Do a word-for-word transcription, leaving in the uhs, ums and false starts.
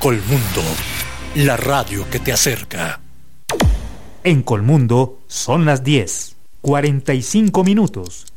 Colmundo, la radio que te acerca. En Colmundo son las diez, cuarenta y cinco minutos.